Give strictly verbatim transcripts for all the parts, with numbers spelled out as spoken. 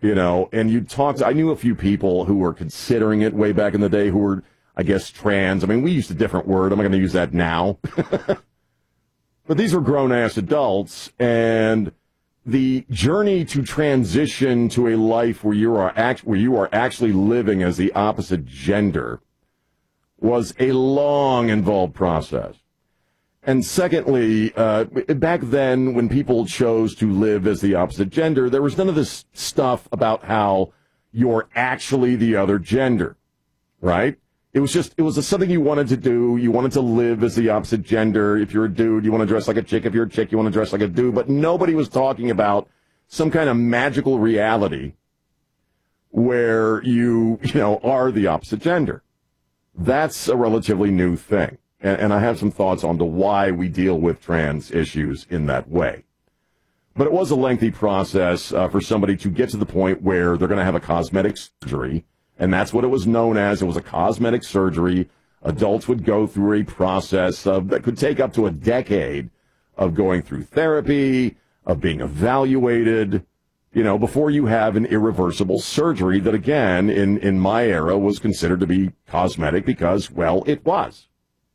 You know, and you talked, I knew a few people who were considering it way back in the day who were, I guess, trans. I mean, we used a different word. I'm not going to use that now. But these were grown-ass adults, and the journey to transition to a life where you are act- where you are actually living as the opposite gender was a long, involved process. And secondly, uh, back then when people chose to live as the opposite gender, there was none of this stuff about how you're actually the other gender, right? It was just, it was just something you wanted to do. You wanted to live as the opposite gender. If you're a dude, you want to dress like a chick. If you're a chick, you want to dress like a dude. But nobody was talking about some kind of magical reality where you, you know, are the opposite gender. That's a relatively new thing. And, and I have some thoughts on to why we deal with trans issues in that way. But it was a lengthy process uh, for somebody to get to the point where they're going to have a cosmetic surgery. And that's what it was known as. It was a cosmetic surgery. Adults would go through a process of, that could take up to a decade of going through therapy, of being evaluated, you know, before you have an irreversible surgery that, again, in, in my era was considered to be cosmetic because, well, it was.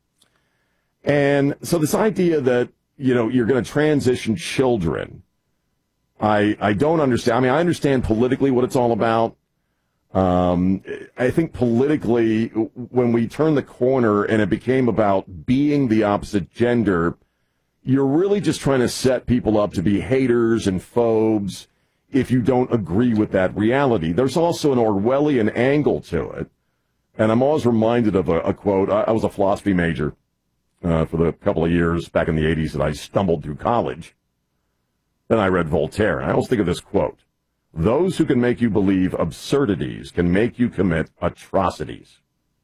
And so this idea that, you know, you're going to transition children, I I don't understand. I mean, I understand politically what it's all about. Um, I think politically, when we turned the corner and it became about being the opposite gender, you're really just trying to set people up to be haters and phobes if you don't agree with that reality. There's also an Orwellian angle to it. And I'm always reminded of a, a quote. I, I was a philosophy major uh, for the couple of years back in the eighties that I stumbled through college. Then I read Voltaire, and I always think of this quote. Those who can make you believe absurdities can make you commit atrocities.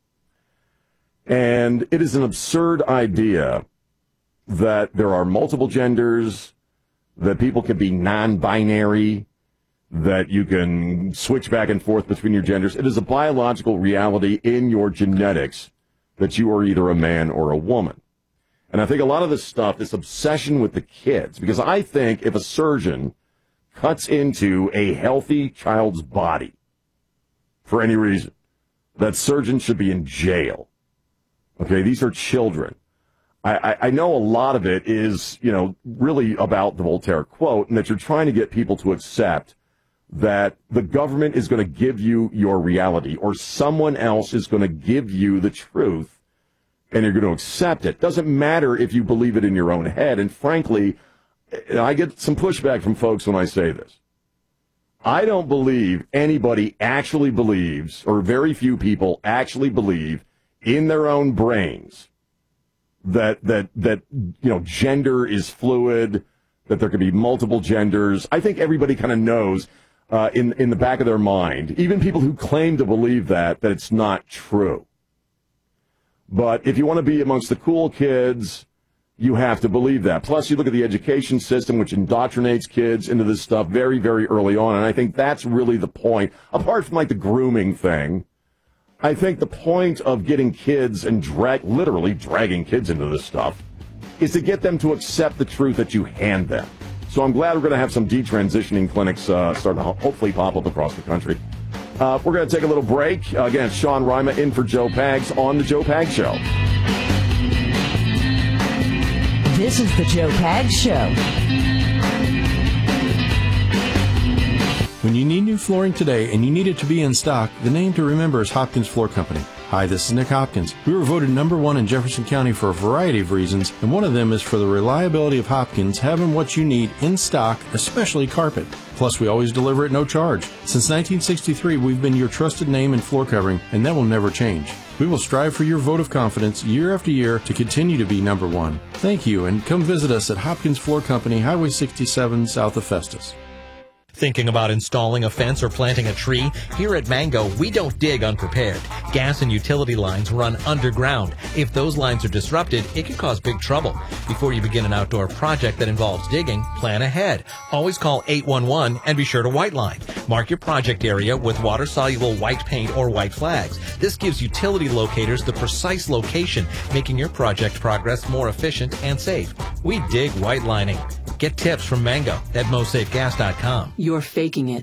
And it is an absurd idea that there are multiple genders, that people can be non-binary, that you can switch back and forth between your genders. It is a biological reality in your genetics that you are either a man or a woman. And I think a lot of this stuff, this obsession with the kids, because I think if a surgeon cuts into a healthy child's body for any reason, that surgeon should be in jail. Okay, these are children. I, I, I know a lot of it is, you know, really about the Voltaire quote, and that you're trying to get people to accept that the government is going to give you your reality, or someone else is going to give you the truth, and you're going to accept it. Doesn't matter if you believe it in your own head. And frankly, I get some pushback from folks when I say this. I don't believe anybody actually believes, or very few people actually believe in their own brains that, that, that, you know, gender is fluid, that there could be multiple genders. I think everybody kind of knows uh, in, in the back of their mind, even people who claim to believe that, that it's not true. But if you want to be amongst the cool kids, you have to believe that. Plus, you look at the education system, which indoctrinates kids into this stuff very, very early on. And I think that's really the point. Apart from, like, the grooming thing, I think the point of getting kids and drag, literally dragging kids into this stuff is to get them to accept the truth that you hand them. So I'm glad we're going to have some detransitioning clinics uh, starting to ho- hopefully pop up across the country. Uh, we're going to take a little break. Uh, again, it's Sean Rima in for Joe Pags on The Joe Pags Show. This is The Joe Pags Show. When you need new flooring today and you need it to be in stock, the name to remember is Hopkins Floor Company. Hi, this is Nick Hopkins. We were voted number one in Jefferson County for a variety of reasons, and one of them is for the reliability of Hopkins having what you need in stock, especially carpet. Plus, we always deliver at no charge. Since nineteen sixty-three, we've been your trusted name in floor covering, and that will never change. We will strive for your vote of confidence year after year to continue to be number one. Thank you, and come visit us at Hopkins Floor Company, Highway sixty-seven, south of Festus. Thinking about installing a fence or planting a tree? Here at Mango, we don't dig unprepared. Gas and utility lines run underground. If those lines are disrupted, it can cause big trouble. Before you begin an outdoor project that involves digging, plan ahead. Always call eight one one and be sure to white line. Mark your project area with water-soluble white paint or white flags. This gives utility locators the precise location, making your project progress more efficient and safe. We dig white lining. Get tips from Mango at mosafe gas dot com. You're faking it.